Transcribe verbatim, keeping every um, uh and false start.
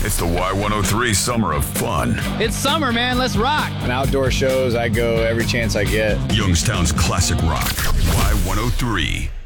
It's the Y one oh three Summer of Fun. It's summer, man. Let's rock. And outdoor shows, I go every chance I get. Youngstown's classic rock. Y one oh three.